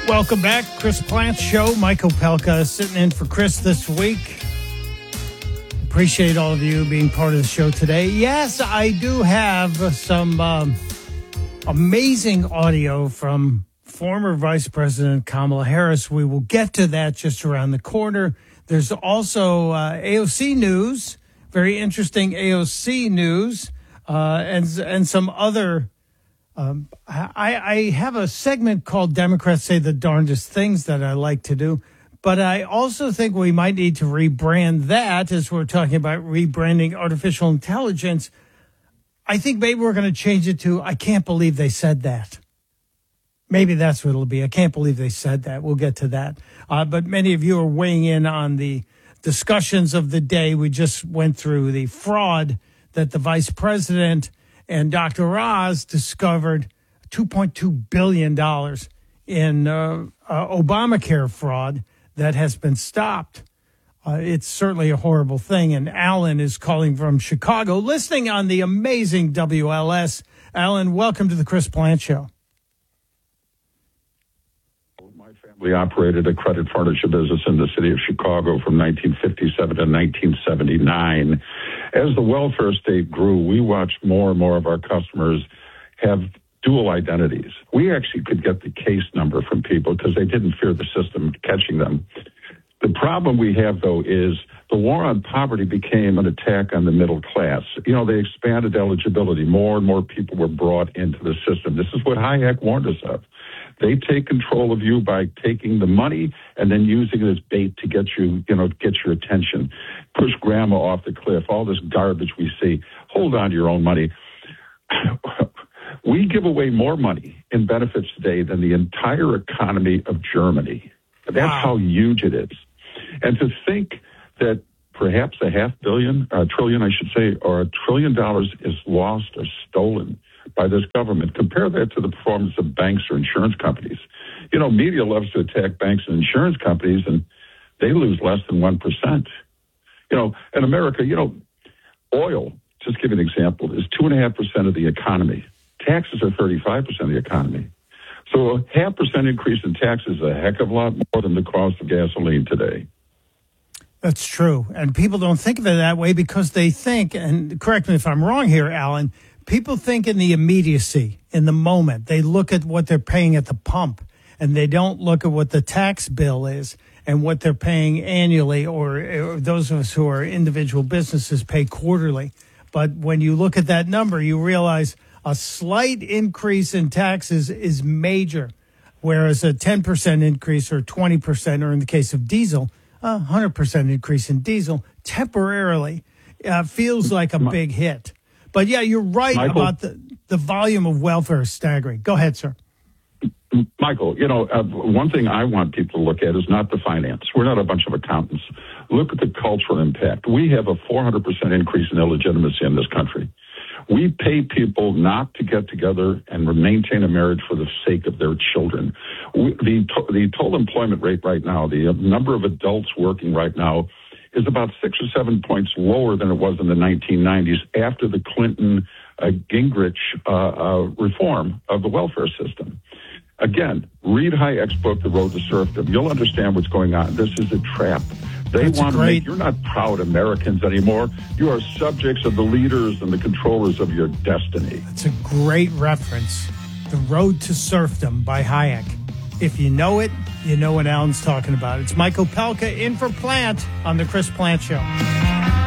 Welcome back. Chris Plante Show. Mike Opelka sitting in for Chris this week. Appreciate all of you being part of the show today. Yes, I do have some amazing audio from former Vice President Kamala Harris. We will get to that just around the corner. There's also AOC news, very interesting AOC news, and some other. I have a segment called Democrats Say the Darndest Things that I like to do, but I also think we might need to rebrand that as we're talking about rebranding artificial intelligence. I think maybe we're going to change it to, I can't believe they said that. Maybe that's what it'll be. I can't believe they said that. We'll get to that. But many of you are weighing in on the discussions of the day. We just went through the fraud that the vice president and Dr. Oz discovered, $2.2 billion in Obamacare fraud that has been stopped. It's certainly a horrible thing. And Alan is calling from Chicago, listening on the amazing WLS. Alan, welcome to the Chris Plante Show. My family operated a credit furniture business in the city of Chicago from 1957 to 1979. As the welfare state grew, we watched more and more of our customers have dual identities. We actually could get the case number from people because they didn't fear the system catching them. The problem we have, though, is the war on poverty became an attack on the middle class. You know, they expanded eligibility. More and more people were brought into the system. This is what Hayek warned us of. They take control of you by taking the money and then using it as bait to get you, get your attention. Push grandma off the cliff, all this garbage we see. Hold on to your own money. We give away more money in benefits today than the entire economy of Germany. That's how huge it is. And to think that perhaps $500 billion, $1 trillion, I should say, or $1 trillion is lost or stolen by this government. Compare that to the performance of banks or insurance companies. You know, media loves to attack banks and insurance companies, and they lose less than 1%. You know, in America, oil, just give you an example, is 2.5% of the economy. Taxes are 35% of the economy. So a 0.5% increase in taxes is a heck of a lot more than the cost of gasoline today. That's true. And people don't think of it that way because they think, and correct me if I'm wrong here, Alan, people think in the immediacy, in the moment. They look at what they're paying at the pump, and they don't look at what the tax bill is and what they're paying annually, or those of us who are individual businesses pay quarterly. But when you look at that number, you realize a slight increase in taxes is major, whereas a 10% increase or 20%, or in the case of diesel, 100% increase in diesel temporarily feels like a big hit. But yeah, you're right, Michael, about the volume of welfare is staggering. Go ahead, sir. Michael, one thing I want people to look at is not the finance. We're not a bunch of accountants. Look at the cultural impact. We have a 400% increase in illegitimacy in this country. We pay people not to get together and maintain a marriage for the sake of their children. The total employment rate right now, the number of adults working right now, is about 6 or 7 points lower than it was in the 1990s after the Clinton Gingrich reform of the welfare system. Again, read Hayek's book, The Road to Serfdom. You'll understand what's going on. This is a trap. They want to make, you're not proud Americans anymore. You are subjects of the leaders and the controllers of your destiny. That's a great reference. The Road to Serfdom by Hayek. If you know it, you know what Alan's talking about. It's Mike Opelka in for Plante on the Chris Plante Show.